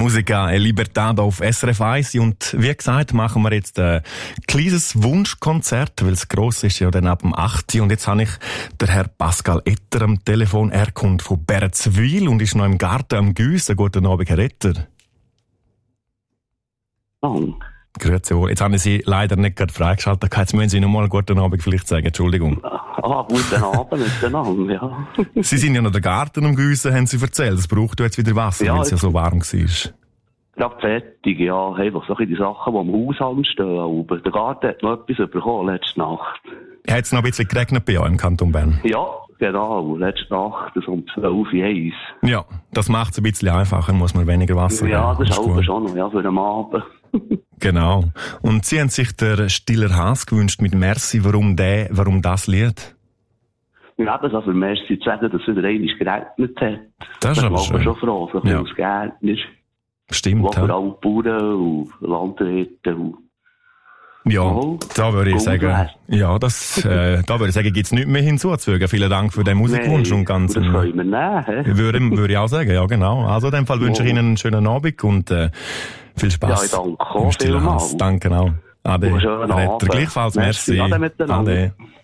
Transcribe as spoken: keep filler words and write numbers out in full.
Musica e Libertà auf S R F eins. Und wie gesagt, machen wir jetzt ein kleines Wunschkonzert, weil es gross ist, ja dann ab dem acht. Und jetzt habe ich den Herr Pascal Etter am Telefon. Er kommt von Berzwil und ist noch im Garten am Güssen. Guten Abend, Herr Etter. Oh. Grüezi wohl. Jetzt haben Sie leider nicht gerade freigeschaltet. Jetzt müssen Sie noch mal guten Abend vielleicht sagen. Entschuldigung. Ah, guten Abend miteinander, ja. Sie sind ja noch der Garten am Güssen, haben Sie erzählt. Es braucht ja jetzt wieder Wasser, ja, weil es ja so warm war. Gerade fertig, ja. Einfach so die Sachen, die am Haushalt stehen. Aber der Garten hat noch etwas bekommen letzte Nacht. Hat es noch ein bisschen geregnet bei euch im Kanton Bern? Ja, genau. Letzte Nacht, das um zwölf Uhr eins. Ja, das macht es ein bisschen einfacher, muss man weniger Wasser Ja, haben. das ist auch schon noch, ja, für den Abend. Genau. Und Sie haben sich der Stiller Has gewünscht mit Merci. Warum der, warum das Lied? Ja, eben so für Merci zu sagen, dass es wieder einmal geregnet hat. Das ist aber schön. schon froh, so Ja. als Gärtner. Stimmt, Wo vor ja. allem Bauern und Landwirte und Ja, Oh, da würde ich gut sagen, wär's. ja, das, äh, da würde ich sagen, gibt's nichts mehr hinzuzufügen. Vielen Dank für den Musikwunsch und ganz, das können wir nehmen, hä? würde, würde ich auch sagen, ja, genau. Also in dem Fall wünsche ich Ihnen einen schönen Abend und, äh, viel Spaß. Ja, ich danke auch vielmals. Danke auch. Ade. Und einen schönen Retter. Abend. Gleichfalls, Merci. merci. Ade miteinander. Ade.